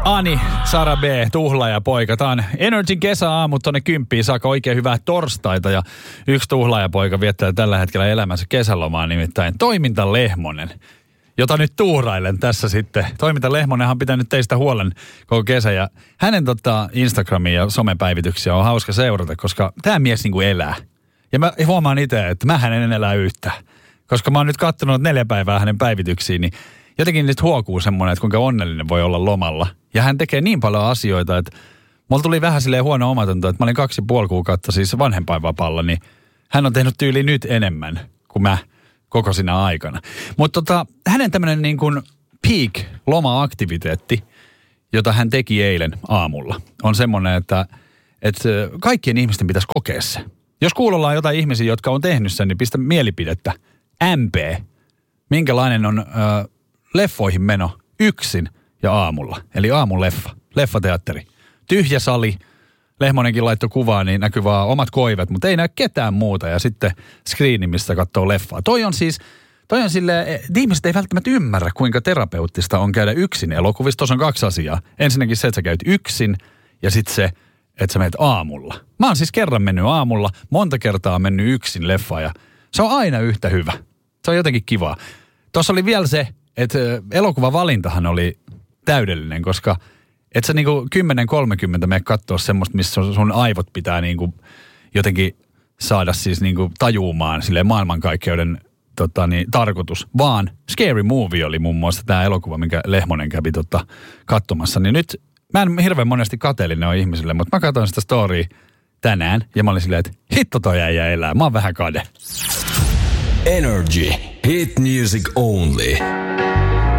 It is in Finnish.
Ani, Sara B, tuhlaajapoika. Tää on Energyn kesäaamut tonne 10 saakka, oikein hyvää torstaita. Ja yksi tuhlaajapoika viettää tällä hetkellä elämänsä kesälomaa, nimittäin Toiminta Lehmonen, jota nyt tuurailen tässä sitten. Toiminta Lehmonenhan on pitänyt teistä huolen koko kesä ja hänen Instagramia ja somepäivityksiä on hauska seurata, koska tämä mies niinku elää. Ja mä huomaan itse, että mähän en elää yhtään. Koska mä oon nyt katsonut 4 päivää hänen päivityksiin, niin jotenkin nyt huokuu semmoinen, että kuinka onnellinen voi olla lomalla. Ja hän tekee niin paljon asioita, että mulla tuli vähän silleen huono omatunto, että mä olin 2,5 kuukautta siis vanhempainvapaalla, niin hän on tehnyt tyyli nyt enemmän kuin mä koko sinä aikana. Mutta hänen tämmöinen niin kuin peak loma-aktiviteetti, jota hän teki eilen aamulla, on semmoinen, että kaikkien ihmisten pitäisi kokea se. Jos kuulolla on jotain ihmisiä, jotka on tehnyt sen, niin pistä mielipidettä. MP. Minkälainen on leffoihin meno yksin ja aamulla. Eli aamuleffa. Leffateatteri. Tyhjä sali. Lehmonenkin laittoi kuvaa, niin näkyy vaan omat koivet, mutta ei näy ketään muuta. Ja sitten screeni, mistä katsoo leffaa. Toi on silleen, ihmiset ei välttämättä ymmärrä, kuinka terapeuttista on käydä yksin elokuvissa. Tuossa on 2 asiaa. Ensinnäkin se, että sä käyt yksin ja sitten se, että sä menet aamulla. Mä oon siis kerran mennyt aamulla, monta kertaa mennyt yksin leffaan ja se on aina yhtä hyvä. Se on jotenkin kivaa. Tuossa oli vielä se, että elokuvavalintahan oli täydellinen, koska et sä niinku 10:30 mene katsoa semmoista, missä sun aivot pitää niinku jotenkin saada siis niinku tajuumaan silleen maailmankaikkeuden tarkoitus. Vaan Scary Movie oli muun muassa tämä elokuva, minkä Lehmonen kävi katsomassa. Niin nyt mä en hirveän monesti kateellinen ole ihmisille, mutta mä katsoin sitä storya tänään ja mä olin silleen, että hitto toi äijä elää. Mä oon vähän kade. Energy. Hit music only.